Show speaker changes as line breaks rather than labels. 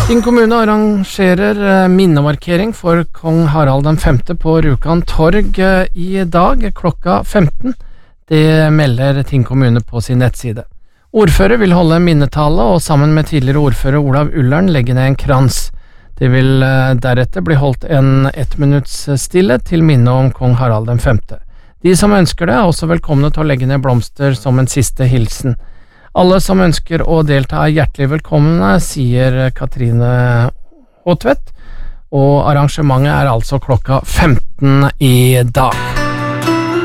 Tinn kommune arrangerer minnemarkering for kong Harald den 5. på Rjukan torg i dag klokka 15. Det melder Tinn kommune på sin nettside. Ordfører vil holde minnetale og sammen med tidligere ordfører Olav Ullern legge ned en krans. Det vil deretter bli holdt en 1 minutts stille til minne om kong Harald den 5. De som ønsker det er også velkomne til å legge ned blomster som en siste hilsen. Alle som ønsker å delta er hjertelig velkomne, sier Katrine Håtvedt, og arrangementet er altså klokka 15 i dag.